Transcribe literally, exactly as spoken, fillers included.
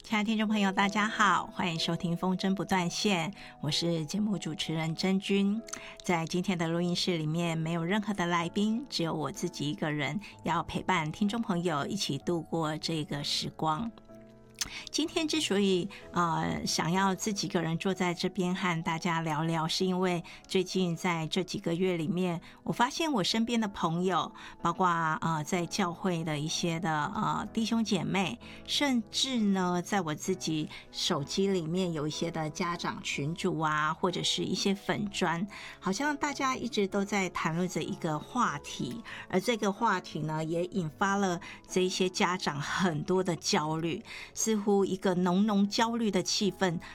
亲爱的听众朋友大家好，欢迎收听风筝不断线，我是节目主持人真君。在今天的录音室里面没有任何的来宾，只有我自己一个人要陪伴听众朋友一起度过这个时光。今天之所以呃想要自己一个人坐在这边和大家聊聊，是因为最近在这几个月里面，我发现我身边的朋友，包括呃在教会的一些的呃弟兄姐妹，甚至呢在我自己手机里面有一些的家长群组啊，或者是一些粉专，好像大家一直都在谈论着一个话题，而这个话题呢也引发了这一些家长很多的焦虑，似乎一个浓浓焦虑的气氛